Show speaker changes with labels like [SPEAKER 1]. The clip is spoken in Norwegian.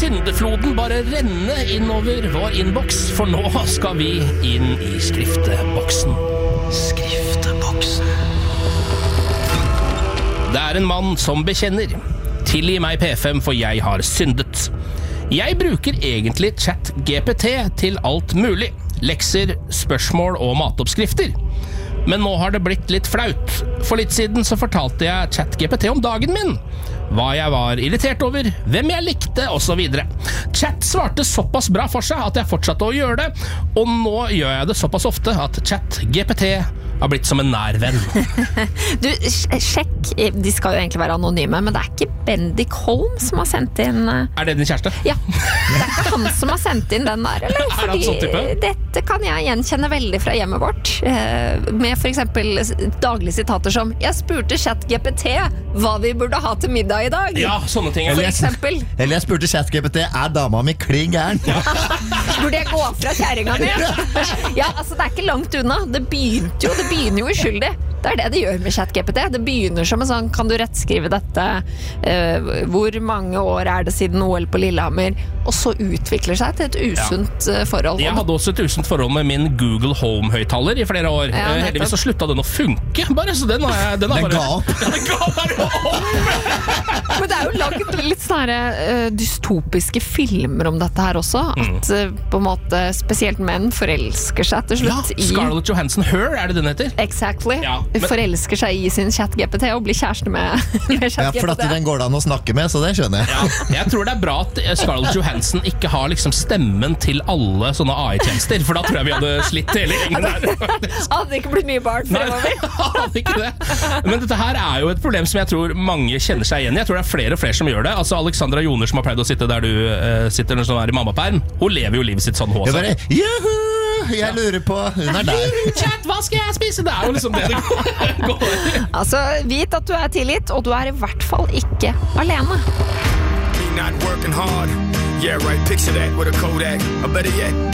[SPEAKER 1] syndefloden bare renne innover vår innboks, for nå skal vi inn i skrifteboksen. Skrifteboksen. Det en mann som bekjenner. Tilgi meg P5, for jeg har syndet. Jeg bruker egentlig ChatGPT til alt mulig. Lekser, spørsmål og matoppskrifter. Men nå har det blitt litt flaut. For litt siden så fortalte jeg ChatGPT om dagen min. Hva jeg var irritert over, hvem jeg likte, og så videre. Chat svarte såpass bra for seg at jeg fortsatte å gjøre det, og nå gjør jeg det såpass ofte at ChatGPT har blitt som en nær venn.
[SPEAKER 2] Du, sjekk, de skal jo egentlig være anonyme, men det ikke Bendik Holm som har sendt inn...
[SPEAKER 1] Det din kjæreste?
[SPEAKER 2] Ja, det ikke han som har sendt inn den der, eller?
[SPEAKER 1] Han sånn type?
[SPEAKER 2] Dette kan jeg gjenkjenne veldig fra hjemmet vårt, med for eksempel daglige sitater som «Jeg spurte ChatGPT hva vi burde ha til middag i dag».
[SPEAKER 1] Ja, sånne ting.
[SPEAKER 2] For eksempel.
[SPEAKER 3] Eller jeg spurte ChatGPT, dama mi kling gæren? Ja.
[SPEAKER 2] Burde jeg gå fra kjæringa mi? Ja, altså det ikke langt unna. Det begynner jo uskyldig. Det det gjør med ChatGPT. Det begynner som en sånn, kan du rettskrive dette? Hvor mange år det siden OL på Lillehammer? Og så utvikler seg til et usunt forhold.
[SPEAKER 1] Jeg hadde også et usunt forhold med min Google Home-høyttaler i flere år.
[SPEAKER 2] Ja,
[SPEAKER 1] heldigvis så sluttet den å funke, bare, så den har
[SPEAKER 3] den
[SPEAKER 1] bare...
[SPEAKER 3] ga opp.
[SPEAKER 1] Ja, den ga bare opp!
[SPEAKER 2] Men det jo laget litt sånne dystopiske filmer om dette her også. At på en måte spesielt menn forelsker seg til slutt i...
[SPEAKER 1] Scarlett Johansson, Her, det den heter?
[SPEAKER 2] Exactly.
[SPEAKER 1] Ja.
[SPEAKER 2] Forelsker seg i sin ChatGPT og blir kjæreste med ChatGPT.
[SPEAKER 3] Ja, for at den går det an å snakke med, så det skjønner jeg.
[SPEAKER 1] Ja, jeg tror det bra at Scarlett Johansson ikke har liksom stemmen til alle sånne AI-tjenester, for da tror jeg vi hadde slitt hele gjengen der.
[SPEAKER 2] Hadde ikke blitt mye barn fremover.
[SPEAKER 1] Nei, hadde ikke det. Men dette her jo et problem som jeg tror mange kjenner seg igjen i. Jeg tror det flere og flere som gjør det. Altså Alexandra Joner som har pleid å sitte der du sitter når sånn her i mammaperm, hun lever jo livet sitt sånn hos.
[SPEAKER 3] Jeg bare, juhu! Jeg lurer på, hun der.
[SPEAKER 1] Chat, hva skal jeg spise? Det jo liksom det går.
[SPEAKER 2] Altså, vit at du tilgitt, og du I hvert fall ikke alene.
[SPEAKER 4] Me not working hard. Yeah, right. Picture that with a Kodak. Or better yet,